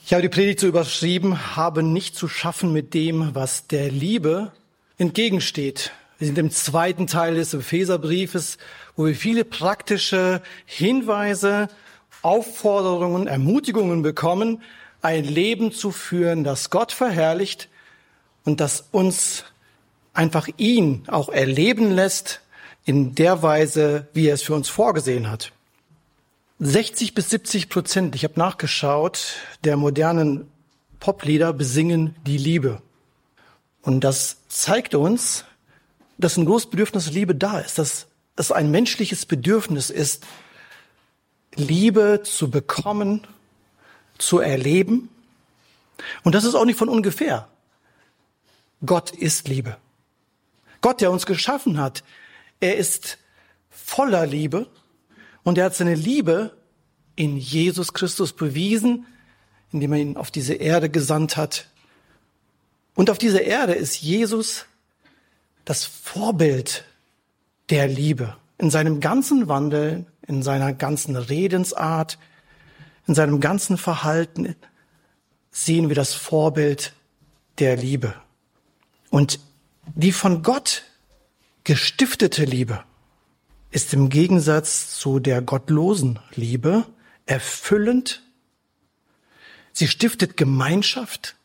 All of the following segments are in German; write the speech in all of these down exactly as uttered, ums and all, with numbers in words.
Ich habe die Predigt so überschrieben, habe nicht zu schaffen mit dem, was der Liebe entgegensteht. Wir sind im zweiten Teil des Epheserbriefes, wo wir viele praktische Hinweise, Aufforderungen, Ermutigungen bekommen, ein Leben zu führen, das Gott verherrlicht und das uns einfach ihn auch erleben lässt in der Weise, wie er es für uns vorgesehen hat. sechzig bis siebzig Prozent, ich habe nachgeschaut, der modernen Poplieder besingen die Liebe. Und das zeigt uns, dass ein großes Bedürfnis Liebe da ist, dass es ein menschliches Bedürfnis ist, Liebe zu bekommen, zu erleben. Und das ist auch nicht von ungefähr. Gott ist Liebe. Gott, der uns geschaffen hat, er ist voller Liebe. Und er hat seine Liebe in Jesus Christus bewiesen, indem er ihn auf diese Erde gesandt hat. Und auf dieser Erde ist Jesus das Vorbild der Liebe. In seinem ganzen Wandel, in seiner ganzen Redensart, in seinem ganzen Verhalten sehen wir das Vorbild der Liebe. Und die von Gott gestiftete Liebe ist im Gegensatz zu der gottlosen Liebe erfüllend. Sie stiftet Gemeinschaft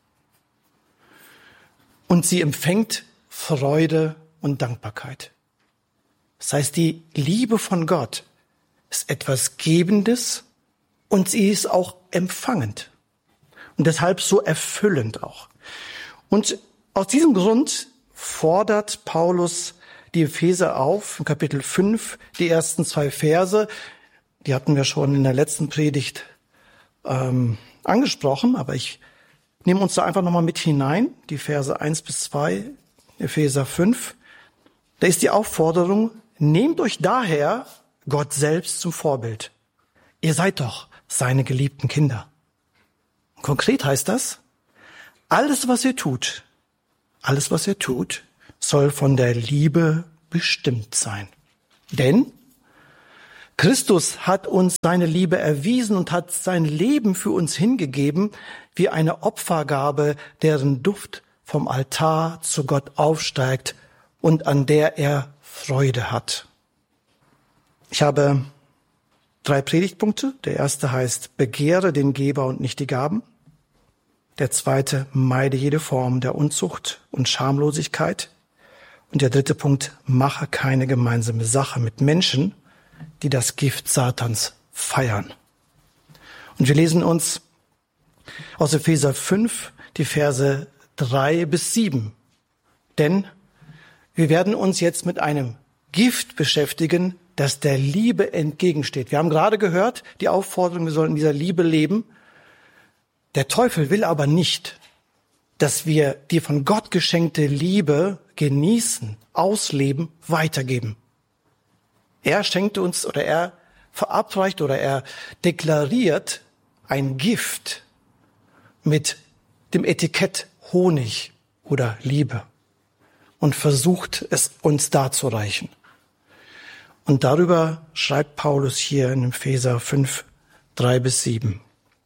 und sie empfängt Freude und Dankbarkeit. Das heißt, die Liebe von Gott ist etwas Gebendes und sie ist auch empfangend und deshalb so erfüllend auch. Und aus diesem Grund fordert Paulus die Epheser auf, in Kapitel fünf, die ersten zwei Verse, die hatten wir schon in der letzten Predigt ähm, angesprochen, aber ich nehme uns da einfach nochmal mit hinein, die Verse eins bis zwei, Epheser fünf. Da ist die Aufforderung, nehmt euch daher Gott selbst zum Vorbild. Ihr seid doch seine geliebten Kinder. Konkret heißt das, alles, was ihr tut, alles, was ihr tut, soll von der Liebe bestimmt sein. Denn Christus hat uns seine Liebe erwiesen und hat sein Leben für uns hingegeben, wie eine Opfergabe, deren Duft vom Altar zu Gott aufsteigt und an der er Freude hat. Ich habe drei Predigtpunkte. Der erste heißt, begehre den Geber und nicht die Gaben. Der zweite, meide jede Form der Unzucht und Schamlosigkeit. Und der dritte Punkt, mache keine gemeinsame Sache mit Menschen, die das Gift Satans feiern. Und wir lesen uns aus Epheser fünf die Verse drei bis sieben. Denn wir werden uns jetzt mit einem Gift beschäftigen, das der Liebe entgegensteht. Wir haben gerade gehört, die Aufforderung, wir sollen in dieser Liebe leben. Der Teufel will aber nicht, dass wir die von Gott geschenkte Liebe genießen, ausleben, weitergeben. Er schenkt uns oder er verabreicht oder er deklariert ein Gift mit dem Etikett Honig oder Liebe und versucht es uns darzureichen. Und darüber schreibt Paulus hier in Epheser fünf, drei bis sieben.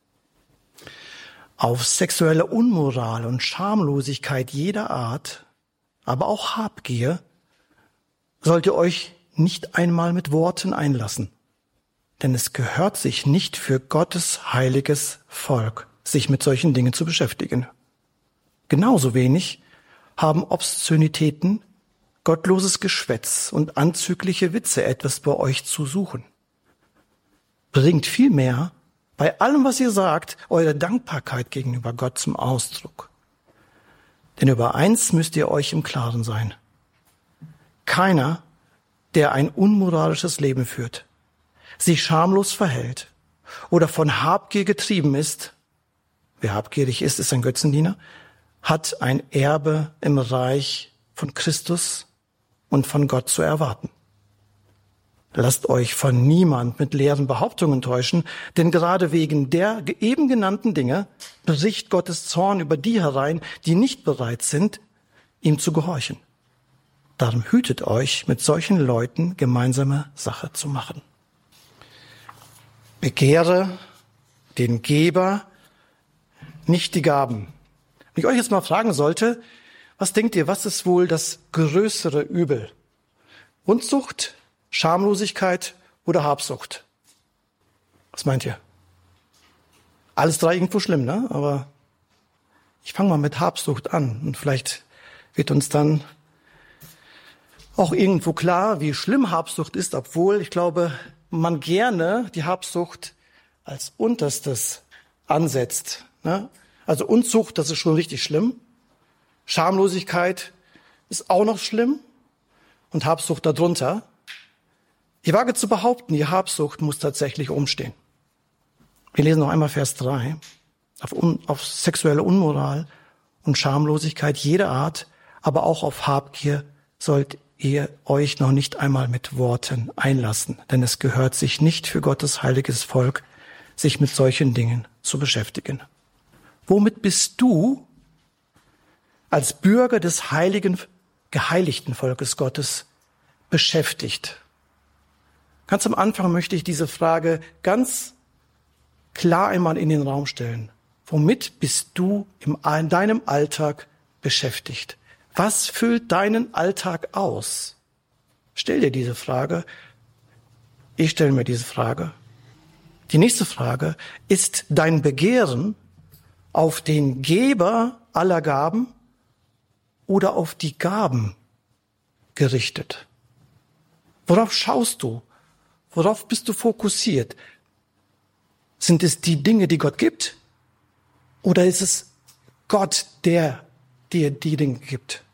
Auf sexuelle Unmoral und Schamlosigkeit jeder Art, aber auch Habgier, sollt ihr euch nicht einmal mit Worten einlassen. Denn es gehört sich nicht für Gottes heiliges Volk, sich mit solchen Dingen zu beschäftigen. Genauso wenig haben Obszönitäten, gottloses Geschwätz und anzügliche Witze etwas bei euch zu suchen. Bringt vielmehr bei allem, was ihr sagt, eure Dankbarkeit gegenüber Gott zum Ausdruck. Denn über eins müsst ihr euch im Klaren sein. Keiner, der ein unmoralisches Leben führt, sich schamlos verhält oder von Habgier getrieben ist, wer habgierig ist, ist ein Götzendiener, hat ein Erbe im Reich von Christus und von Gott zu erwarten. Lasst euch von niemand mit leeren Behauptungen täuschen, denn gerade wegen der eben genannten Dinge bricht Gottes Zorn über die herein, die nicht bereit sind, ihm zu gehorchen. Darum hütet euch, mit solchen Leuten gemeinsame Sache zu machen. Begehre den Geber, nicht die Gaben. Wenn ich euch jetzt mal fragen sollte, was denkt ihr, was ist wohl das größere Übel? Unzucht, Schamlosigkeit oder Habsucht? Was meint ihr? Alles drei irgendwo schlimm, ne? Aber ich fange mal mit Habsucht an und vielleicht wird uns dann auch irgendwo klar, wie schlimm Habsucht ist, obwohl ich glaube, man gerne die Habsucht als Unterstes ansetzt, ne? Also Unzucht, das ist schon richtig schlimm. Schamlosigkeit ist auch noch schlimm und Habsucht darunter. Ich wage zu behaupten, die Habsucht muss tatsächlich umstehen. Wir lesen noch einmal Vers drei. Auf, un, auf sexuelle Unmoral und Schamlosigkeit jeder Art, aber auch auf Habgier sollt ihr euch noch nicht einmal mit Worten einlassen, denn es gehört sich nicht für Gottes heiliges Volk, sich mit solchen Dingen zu beschäftigen. Womit bist du als Bürger des heiligen, geheiligten Volkes Gottes beschäftigt? Ganz am Anfang möchte ich diese Frage ganz klar einmal in den Raum stellen. Womit bist du in deinem Alltag beschäftigt? Was füllt deinen Alltag aus? Stell dir diese Frage. Ich stelle mir diese Frage. Die nächste Frage, ist dein Begehren auf den Geber aller Gaben oder auf die Gaben gerichtet? Worauf schaust du? Worauf bist du fokussiert? Sind es die Dinge, die Gott gibt? Oder ist es Gott, der dir die Dinge gibt?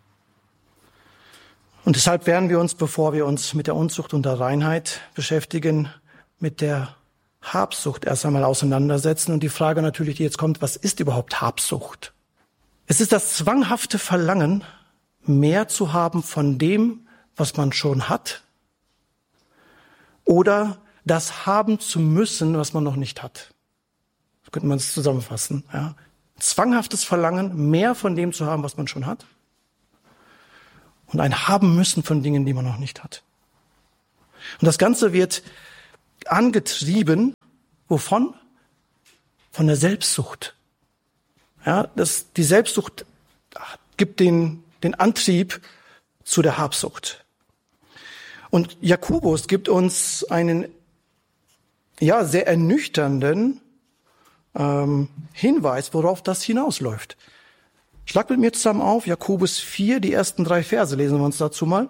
Und deshalb werden wir uns, bevor wir uns mit der Unzucht und der Reinheit beschäftigen, mit der Habsucht erst einmal auseinandersetzen. Und die Frage natürlich, die jetzt kommt, was ist überhaupt Habsucht? Es ist das zwanghafte Verlangen, mehr zu haben von dem, was man schon hat, oder das haben zu müssen, was man noch nicht hat. So könnte man es zusammenfassen. Ja. Zwanghaftes Verlangen, mehr von dem zu haben, was man schon hat, und ein Haben müssen von Dingen, die man noch nicht hat. Und das Ganze wird angetrieben, wovon? Von der Selbstsucht. Ja, das, die Selbstsucht gibt den, den Antrieb zu der Habsucht. Und Jakobus gibt uns einen, ja, sehr ernüchternden ähm, Hinweis, worauf das hinausläuft. Schlag mit mir zusammen auf, Jakobus vier, die ersten drei Verse, lesen wir uns dazu mal.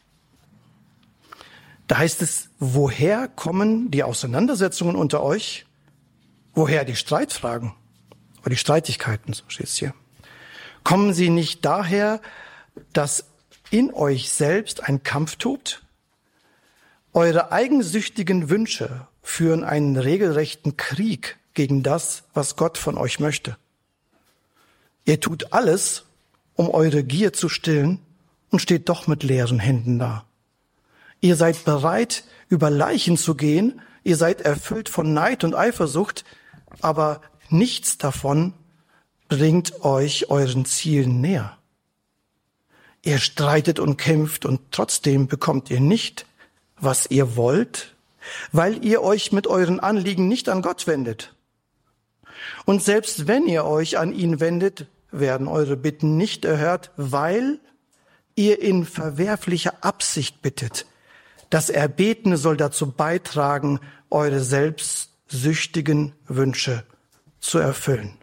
Da heißt es, woher kommen die Auseinandersetzungen unter euch? Woher die Streitfragen oder die Streitigkeiten, so steht es hier. Kommen sie nicht daher, dass in euch selbst ein Kampf tobt? Eure eigensüchtigen Wünsche führen einen regelrechten Krieg gegen das, was Gott von euch möchte. Ihr tut alles, um eure Gier zu stillen und steht doch mit leeren Händen da. Ihr seid bereit, über Leichen zu gehen, ihr seid erfüllt von Neid und Eifersucht, aber nichts davon bringt euch euren Zielen näher. Ihr streitet und kämpft und trotzdem bekommt ihr nicht, was ihr wollt, weil ihr euch mit euren Anliegen nicht an Gott wendet. Und selbst wenn ihr euch an ihn wendet, werden eure Bitten nicht erhört, weil ihr in verwerflicher Absicht bittet. Das Erbetene soll dazu beitragen, eure selbstsüchtigen Wünsche zu erfüllen.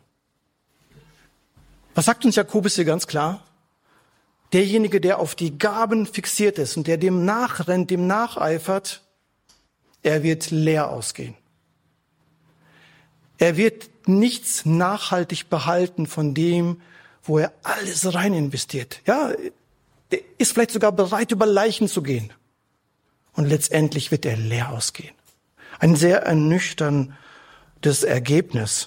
Was sagt uns Jakobus hier ganz klar? Derjenige, der auf die Gaben fixiert ist und der dem nachrennt, dem nacheifert, er wird leer ausgehen. Er wird nichts nachhaltig behalten von dem, wo er alles rein investiert. Ja, er ist vielleicht sogar bereit, über Leichen zu gehen. Und letztendlich wird er leer ausgehen. Ein sehr ernüchterndes Ergebnis.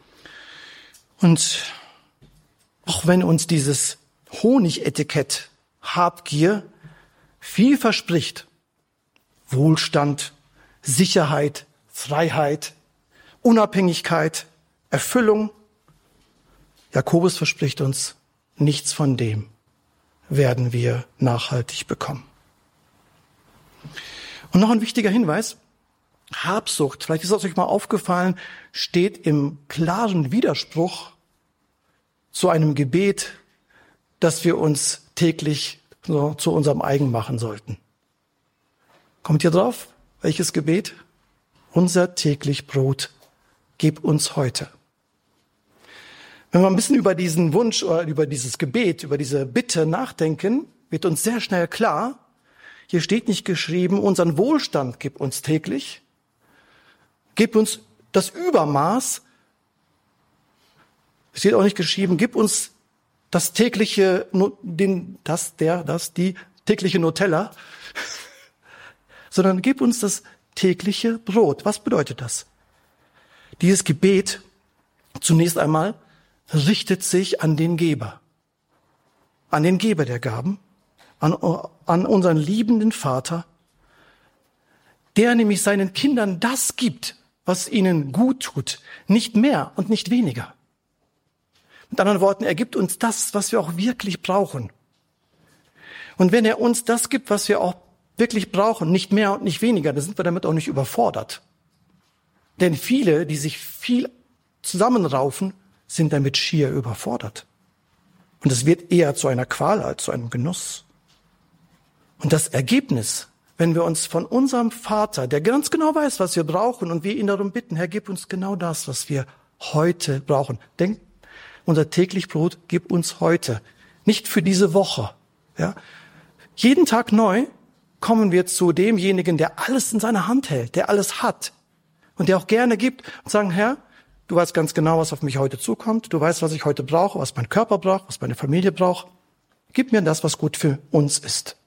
Und auch wenn uns dieses Honigetikett Habgier viel verspricht, Wohlstand, Sicherheit, Freiheit, Unabhängigkeit, Erfüllung, Jakobus verspricht uns, nichts von dem werden wir nachhaltig bekommen. Und noch ein wichtiger Hinweis, Habsucht, vielleicht ist es euch mal aufgefallen, steht im klaren Widerspruch zu einem Gebet, das wir uns täglich so zu unserem eigen machen sollten. Kommt ihr drauf? Welches Gebet? Unser täglich Brot, gib uns heute. Wenn wir ein bisschen über diesen Wunsch oder über dieses Gebet, über diese Bitte nachdenken, wird uns sehr schnell klar, hier steht nicht geschrieben, unseren Wohlstand gib uns täglich, gib uns das Übermaß. Es steht auch nicht geschrieben, gib uns das tägliche, den, das, der, das, die tägliche Nutella, sondern gib uns das tägliche Brot. Was bedeutet das? Dieses Gebet zunächst einmal richtet sich an den Geber, an den Geber der Gaben, an, an unseren liebenden Vater, der nämlich seinen Kindern das gibt, was ihnen gut tut, nicht mehr und nicht weniger. Mit anderen Worten, er gibt uns das, was wir auch wirklich brauchen. Und wenn er uns das gibt, was wir auch wirklich brauchen, nicht mehr und nicht weniger, dann sind wir damit auch nicht überfordert. Denn viele, die sich viel zusammenraufen, sind damit schier überfordert. Und es wird eher zu einer Qual als zu einem Genuss. Und das Ergebnis, wenn wir uns von unserem Vater, der ganz genau weiß, was wir brauchen, und wir ihn darum bitten, Herr, gib uns genau das, was wir heute brauchen. Denkt, unser täglich Brot gib uns heute, nicht für diese Woche. Ja? Jeden Tag neu kommen wir zu demjenigen, der alles in seiner Hand hält, der alles hat und der auch gerne gibt und sagen, Herr, du weißt ganz genau, was auf mich heute zukommt. Du weißt, was ich heute brauche, was mein Körper braucht, was meine Familie braucht. Gib mir das, was gut für uns ist.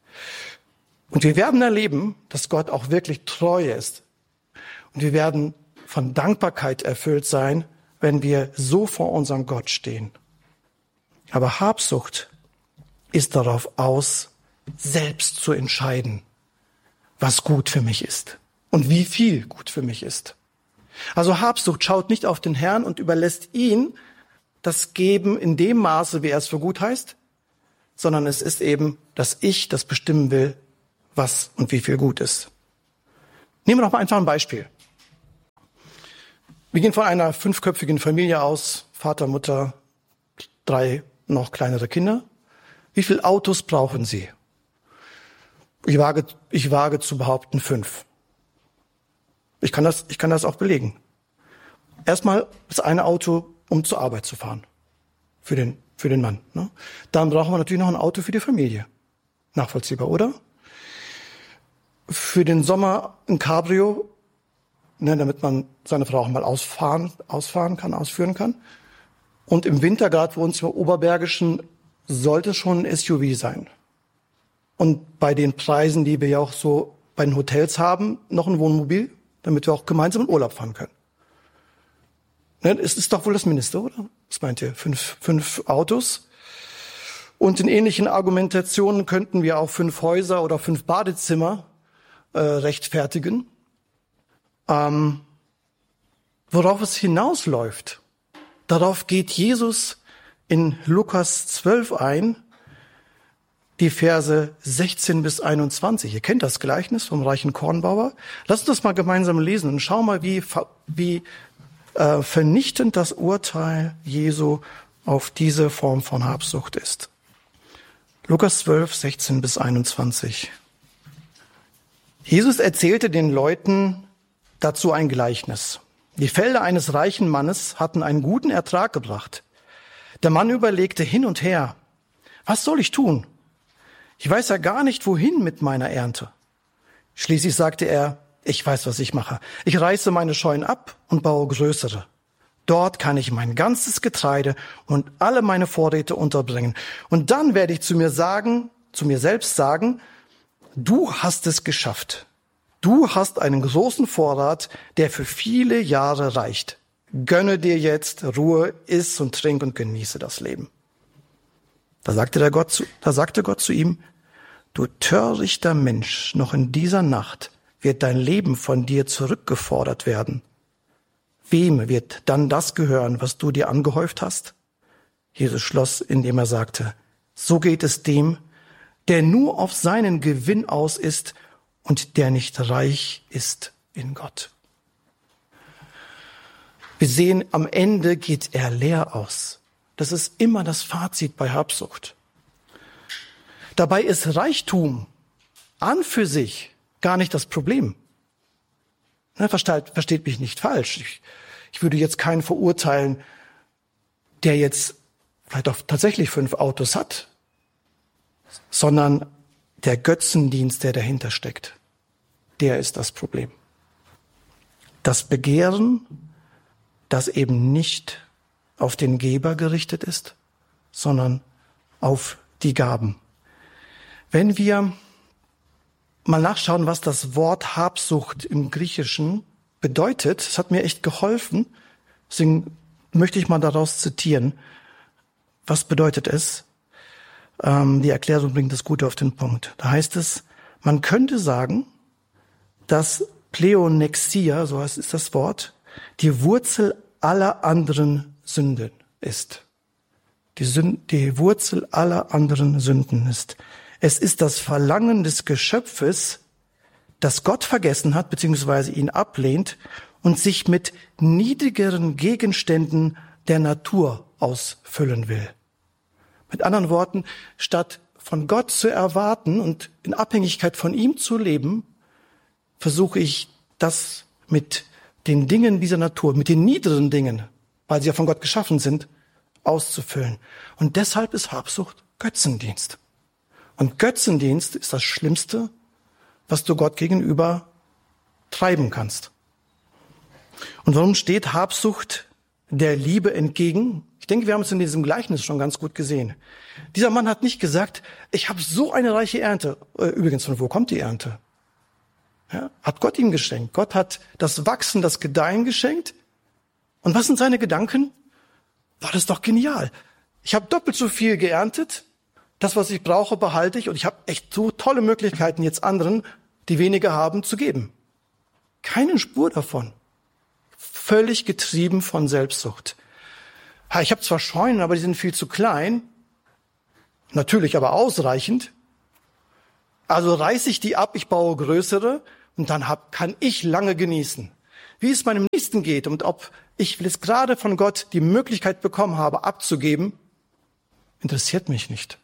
Und wir werden erleben, dass Gott auch wirklich treu ist. Und wir werden von Dankbarkeit erfüllt sein, wenn wir so vor unserem Gott stehen. Aber Habsucht ist darauf aus, selbst zu entscheiden, was gut für mich ist und wie viel gut für mich ist. Also Habsucht schaut nicht auf den Herrn und überlässt ihn das Geben in dem Maße, wie er es für gut heißt, sondern es ist eben, dass ich das bestimmen will, was und wie viel gut ist. Nehmen wir doch mal einfach ein Beispiel. Wir gehen von einer fünfköpfigen Familie aus, Vater, Mutter, drei noch kleinere Kinder. Wie viele Autos brauchen sie? Ich wage, ich wage zu behaupten, fünf. Ich kann das, ich kann das auch belegen. Erstmal das eine Auto, um zur Arbeit zu fahren. Für den, für den Mann. Ne? Dann brauchen wir natürlich noch ein Auto für die Familie. Nachvollziehbar, oder? Für den Sommer ein Cabrio, ne, damit man seine Frau auch mal ausfahren, ausfahren kann, ausführen kann. Und im Winter, gerade für uns im Oberbergischen, sollte es schon ein S U V sein. Und bei den Preisen, die wir ja auch so bei den Hotels haben, noch ein Wohnmobil, damit wir auch gemeinsam in Urlaub fahren können. Ne, es ist doch wohl das Mindeste, oder? Was meint ihr? Fünf, fünf Autos. Und in ähnlichen Argumentationen könnten wir auch fünf Häuser oder fünf Badezimmer äh, rechtfertigen. Ähm, worauf es hinausläuft, darauf geht Jesus in Lukas zwölf ein, die Verse sechzehn bis einundzwanzig. Ihr kennt das Gleichnis vom reichen Kornbauer. Lasst uns das mal gemeinsam lesen und schau mal, wie, wie äh, vernichtend das Urteil Jesu auf diese Form von Habsucht ist. Lukas zwölf, sechzehn bis einundzwanzig. Jesus erzählte den Leuten dazu ein Gleichnis. Die Felder eines reichen Mannes hatten einen guten Ertrag gebracht. Der Mann überlegte hin und her, was soll ich tun? Ich weiß ja gar nicht, wohin mit meiner Ernte. Schließlich sagte er, ich weiß, was ich mache. Ich reiße meine Scheunen ab und baue größere. Dort kann ich mein ganzes Getreide und alle meine Vorräte unterbringen. Und dann werde ich zu mir sagen, zu mir selbst sagen, du hast es geschafft. Du hast einen großen Vorrat, der für viele Jahre reicht. Gönne dir jetzt Ruhe, iss und trink und genieße das Leben. Da sagte, der Gott zu, da sagte Gott zu ihm, du törichter Mensch, noch in dieser Nacht wird dein Leben von dir zurückgefordert werden. Wem wird dann das gehören, was du dir angehäuft hast? Jesus schloss, indem er sagte, so geht es dem, der nur auf seinen Gewinn aus ist und der nicht reich ist in Gott. Wir sehen, am Ende geht er leer aus. Das ist immer das Fazit bei Habsucht. Dabei ist Reichtum an für sich gar nicht das Problem. Ne, versteht, versteht mich nicht falsch. Ich, ich würde jetzt keinen verurteilen, der jetzt vielleicht auch tatsächlich fünf Autos hat, sondern der Götzendienst, der dahinter steckt, der ist das Problem. Das Begehren, das eben nicht auf den Geber gerichtet ist, sondern auf die Gaben. Wenn wir mal nachschauen, was das Wort Habsucht im Griechischen bedeutet, das hat mir echt geholfen, deswegen möchte ich mal daraus zitieren. Was bedeutet es? Ähm, die Erklärung bringt das Gute auf den Punkt. Da heißt es, man könnte sagen, dass Pleonexia, so heißt ist das Wort, die Wurzel aller anderen Sünden ist. Die, Sünd, die Wurzel aller anderen Sünden ist. Es ist das Verlangen des Geschöpfes, das Gott vergessen hat, beziehungsweise ihn ablehnt und sich mit niedrigeren Gegenständen der Natur ausfüllen will. Mit anderen Worten, statt von Gott zu erwarten und in Abhängigkeit von ihm zu leben, versuche ich das mit den Dingen dieser Natur, mit den niederen Dingen, weil sie ja von Gott geschaffen sind, auszufüllen. Und deshalb ist Habsucht Götzendienst. Und Götzendienst ist das Schlimmste, was du Gott gegenüber treiben kannst. Und warum steht Habsucht der Liebe entgegen? Ich denke, wir haben es in diesem Gleichnis schon ganz gut gesehen. Dieser Mann hat nicht gesagt, ich habe so eine reiche Ernte. Übrigens, von wo kommt die Ernte? Ja, hat Gott ihm geschenkt. Gott hat das Wachsen, das Gedeihen geschenkt. Und was sind seine Gedanken? War das doch genial. Ich habe doppelt so viel geerntet. Das, was ich brauche, behalte ich. Und ich habe echt so tolle Möglichkeiten, jetzt anderen, die weniger haben, zu geben. Keine Spur davon. Völlig getrieben von Selbstsucht. Ich habe zwar Scheunen, aber die sind viel zu klein. Natürlich aber ausreichend. Also reiße ich die ab, ich baue größere und dann hab, kann ich lange genießen. Wie es meinem Nächsten geht und ob ich jetzt gerade von Gott die Möglichkeit bekommen habe, abzugeben, interessiert mich nicht.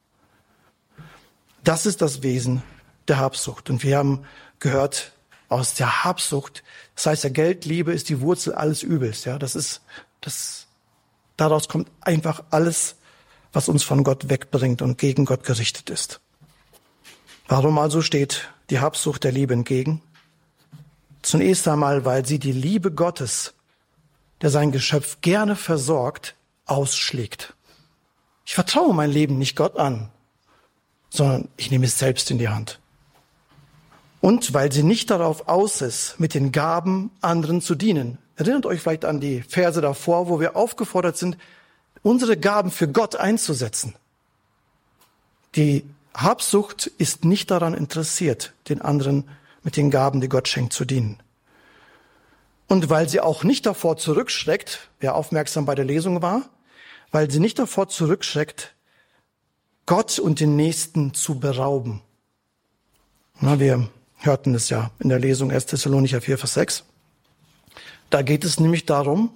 Das ist das Wesen der Habsucht. Und wir haben gehört, aus der Habsucht, das heißt ja, Geldliebe ist die Wurzel alles Übels. Ja, das ist, das, daraus kommt einfach alles, was uns von Gott wegbringt und gegen Gott gerichtet ist. Warum also steht die Habsucht der Liebe entgegen? Zunächst einmal, weil sie die Liebe Gottes, der sein Geschöpf gerne versorgt, ausschlägt. Ich vertraue mein Leben nicht Gott an, sondern ich nehme es selbst in die Hand. Und weil sie nicht darauf aus ist, mit den Gaben anderen zu dienen. Erinnert euch vielleicht an die Verse davor, wo wir aufgefordert sind, unsere Gaben für Gott einzusetzen. Die Habsucht ist nicht daran interessiert, den anderen mit den Gaben, die Gott schenkt, zu dienen. Und weil sie auch nicht davor zurückschreckt, wer aufmerksam bei der Lesung war, weil sie nicht davor zurückschreckt, Gott und den Nächsten zu berauben. Na, wir hörten es ja in der Lesung erster Thessalonicher vier, Vers sechs. Da geht es nämlich darum,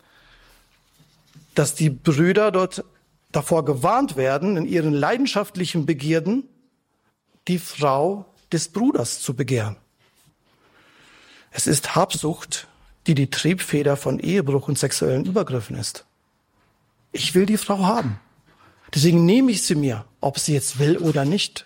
dass die Brüder dort davor gewarnt werden, in ihren leidenschaftlichen Begierden die Frau des Bruders zu begehren. Es ist Habsucht, die die Triebfeder von Ehebruch und sexuellen Übergriffen ist. Ich will die Frau haben. Deswegen nehme ich sie mir, ob sie jetzt will oder nicht.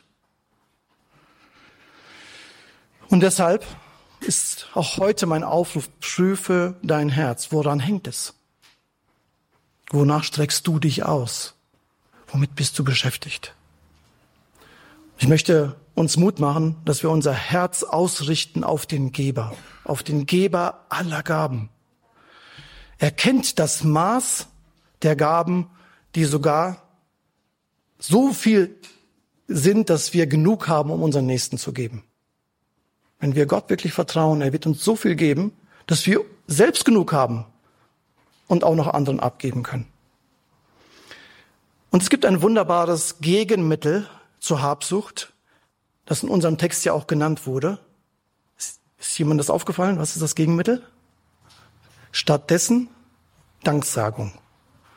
Und deshalb ist auch heute mein Aufruf, prüfe dein Herz. Woran hängt es? Wonach streckst du dich aus? Womit bist du beschäftigt? Ich möchte uns Mut machen, dass wir unser Herz ausrichten auf den Geber, auf den Geber aller Gaben. Er kennt das Maß der Gaben, die sogar so viel sind, dass wir genug haben, um unseren Nächsten zu geben. Wenn wir Gott wirklich vertrauen, er wird uns so viel geben, dass wir selbst genug haben und auch noch anderen abgeben können. Und es gibt ein wunderbares Gegenmittel zur Habsucht, das in unserem Text ja auch genannt wurde. Ist jemand das aufgefallen? Was ist das Gegenmittel? Stattdessen Danksagung.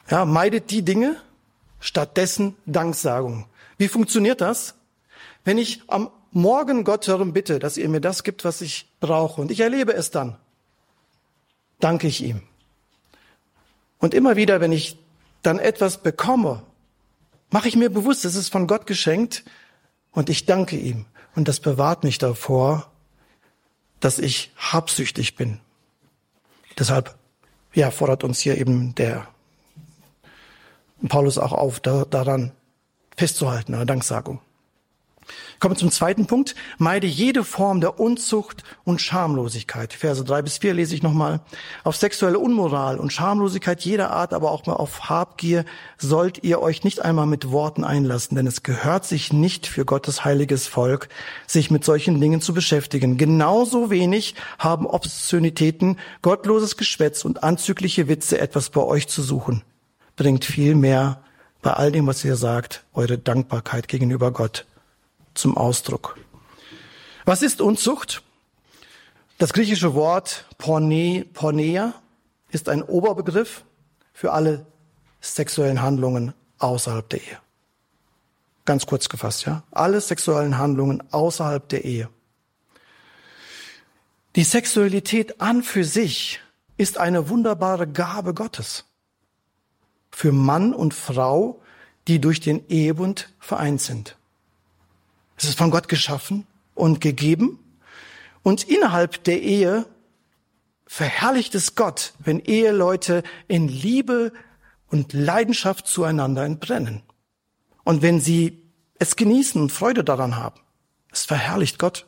Ja, meidet die Dinge, stattdessen Danksagung. Wie funktioniert das? Wenn ich am Morgen Gott darum bitte, dass er mir das gibt, was ich brauche, und ich erlebe es dann, danke ich ihm. Und immer wieder, wenn ich dann etwas bekomme, mache ich mir bewusst, es ist von Gott geschenkt und ich danke ihm. Und das bewahrt mich davor, dass ich habsüchtig bin. Deshalb ja, fordert uns hier eben der Paulus auch auf, da, daran festzuhalten, eine Danksagung. Kommen wir zum zweiten Punkt. Meide jede Form der Unzucht und Schamlosigkeit. Verse drei bis vier lese ich nochmal. Auf sexuelle Unmoral und Schamlosigkeit jeder Art, aber auch mal auf Habgier sollt ihr euch nicht einmal mit Worten einlassen, denn es gehört sich nicht für Gottes heiliges Volk, sich mit solchen Dingen zu beschäftigen. Genauso wenig haben Obszönitäten, gottloses Geschwätz und anzügliche Witze etwas bei euch zu suchen. Bringt vielmehr bei all dem, was ihr sagt, eure Dankbarkeit gegenüber Gott zum Ausdruck. Was ist Unzucht? Das griechische Wort porne, porneia ist ein Oberbegriff für alle sexuellen Handlungen außerhalb der Ehe. Ganz kurz gefasst, ja. Alle sexuellen Handlungen außerhalb der Ehe. Die Sexualität an für sich ist eine wunderbare Gabe Gottes für Mann und Frau, die durch den Ehebund vereint sind. Es ist von Gott geschaffen und gegeben. Und innerhalb der Ehe verherrlicht es Gott, wenn Eheleute in Liebe und Leidenschaft zueinander entbrennen. Und wenn sie es genießen und Freude daran haben. Es verherrlicht Gott.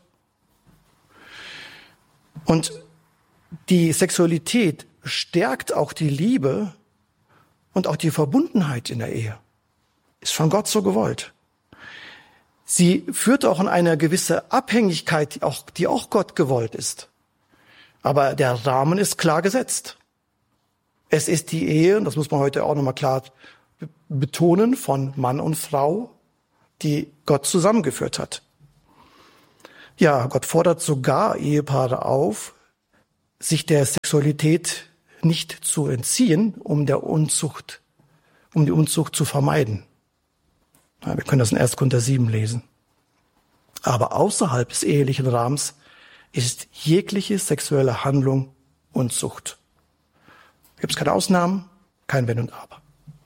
Und die Sexualität stärkt auch die Liebe und auch die Verbundenheit in der Ehe. Ist von Gott so gewollt. Sie führt auch in eine gewisse Abhängigkeit, die auch, die auch Gott gewollt ist. Aber der Rahmen ist klar gesetzt. Es ist die Ehe, und das muss man heute auch nochmal klar betonen, von Mann und Frau, die Gott zusammengeführt hat. Ja, Gott fordert sogar Ehepaare auf, sich der Sexualität nicht zu entziehen, um der Unzucht, um die Unzucht zu vermeiden. Ja, wir können das in erster Korinther sieben lesen. Aber außerhalb des ehelichen Rahmens ist jegliche sexuelle Handlung Unzucht. Da gibt es keine Ausnahmen, kein Wenn und Aber.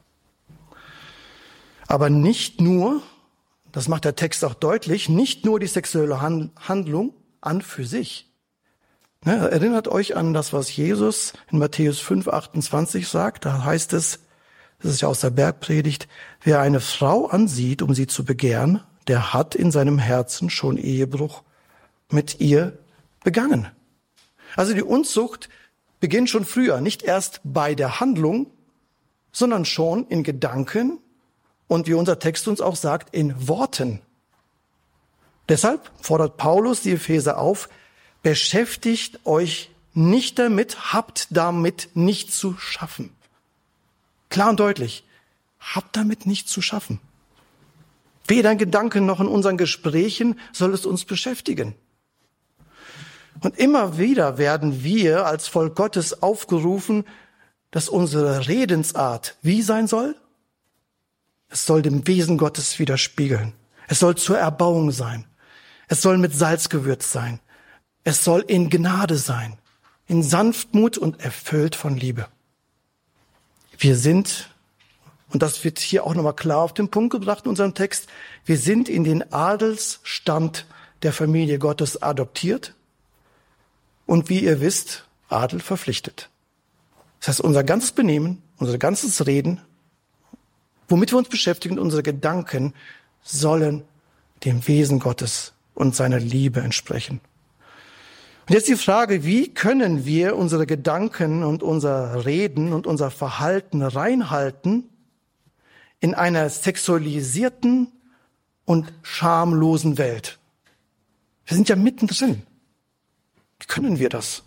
Aber nicht nur, das macht der Text auch deutlich, nicht nur die sexuelle Handlung an für sich. Ne, erinnert euch an das, was Jesus in Matthäus fünf, achtundzwanzig sagt. Da heißt es, das ist ja aus der Bergpredigt, wer eine Frau ansieht, um sie zu begehren, der hat in seinem Herzen schon Ehebruch mit ihr begangen. Also die Unzucht beginnt schon früher, nicht erst bei der Handlung, sondern schon in Gedanken und wie unser Text uns auch sagt, in Worten. Deshalb fordert Paulus die Epheser auf, beschäftigt euch nicht damit, habt damit nicht zu schaffen. Klar und deutlich, habt damit nichts zu schaffen. Weder in Gedanken noch in unseren Gesprächen soll es uns beschäftigen. Und immer wieder werden wir als Volk Gottes aufgerufen, dass unsere Redensart wie sein soll? Es soll dem Wesen Gottes widerspiegeln. Es soll zur Erbauung sein. Es soll mit Salz gewürzt sein. Es soll in Gnade sein, in Sanftmut und erfüllt von Liebe. Wir sind, und das wird hier auch nochmal klar auf den Punkt gebracht in unserem Text, wir sind in den Adelsstand der Familie Gottes adoptiert und wie ihr wisst, Adel verpflichtet. Das heißt, unser ganzes Benehmen, unser ganzes Reden, womit wir uns beschäftigen, unsere Gedanken sollen dem Wesen Gottes und seiner Liebe entsprechen. Und jetzt die Frage, wie können wir unsere Gedanken und unser Reden und unser Verhalten reinhalten in einer sexualisierten und schamlosen Welt? Wir sind ja mittendrin. Wie können wir das?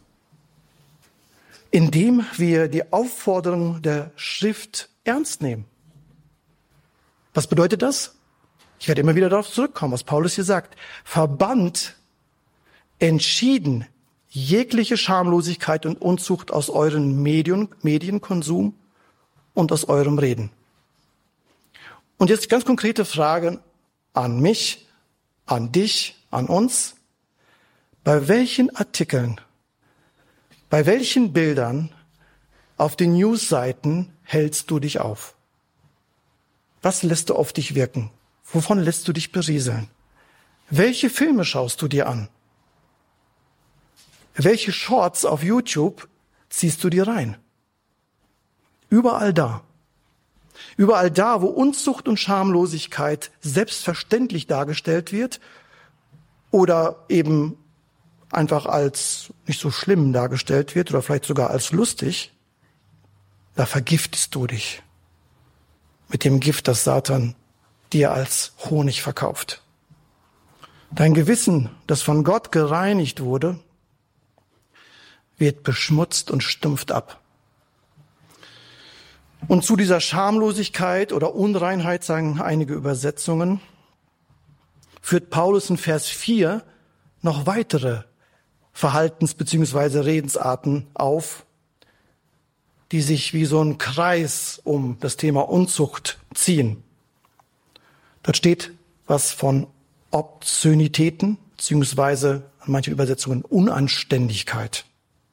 Indem wir die Aufforderung der Schrift ernst nehmen. Was bedeutet das? Ich werde immer wieder darauf zurückkommen, was Paulus hier sagt. Verbannt entschieden jegliche Schamlosigkeit und Unzucht aus euren Medien, Medienkonsum und aus eurem Reden. Und jetzt ganz konkrete Fragen an mich, an dich, an uns. Bei welchen Artikeln, bei welchen Bildern auf den Newsseiten hältst du dich auf? Was lässt du auf dich wirken? Wovon lässt du dich berieseln? Welche Filme schaust du dir an? Welche Shorts auf YouTube ziehst du dir rein? Überall da. Überall da, wo Unzucht und Schamlosigkeit selbstverständlich dargestellt wird oder eben einfach als nicht so schlimm dargestellt wird oder vielleicht sogar als lustig, da vergiftest du dich mit dem Gift, das Satan dir als Honig verkauft. Dein Gewissen, das von Gott gereinigt wurde, wird beschmutzt und stumpft ab. Und zu dieser Schamlosigkeit oder Unreinheit, sagen einige Übersetzungen, führt Paulus in Vers vier noch weitere Verhaltens- bzw. Redensarten auf, die sich wie so ein Kreis um das Thema Unzucht ziehen. Dort steht was von Obszönitäten, beziehungsweise an manchen Übersetzungen Unanständigkeit.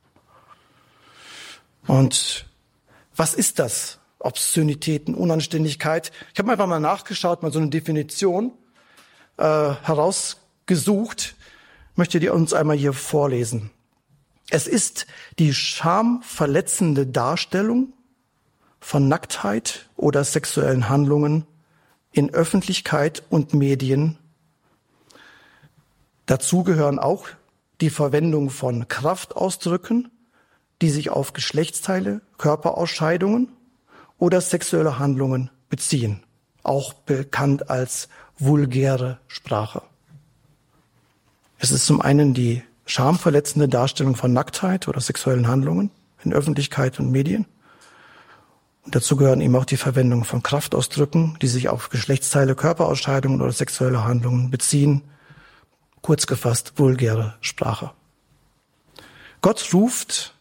Und was ist das? Obszönitäten, Unanständigkeit. Ich habe einfach mal nachgeschaut, mal so eine Definition äh, herausgesucht. Ich möchte die uns einmal hier vorlesen. Es ist die schamverletzende Darstellung von Nacktheit oder sexuellen Handlungen in Öffentlichkeit und Medien. Dazu gehören auch die Verwendung von Kraftausdrücken, die sich auf Geschlechtsteile, Körperausscheidungen oder sexuelle Handlungen beziehen, auch bekannt als vulgäre Sprache. Es ist zum einen die schamverletzende Darstellung von Nacktheit oder sexuellen Handlungen in Öffentlichkeit und Medien. Und dazu gehören eben auch die Verwendung von Kraftausdrücken, die sich auf Geschlechtsteile, Körperausscheidungen oder sexuelle Handlungen beziehen. Kurz gefasst, vulgäre Sprache. Gott ruft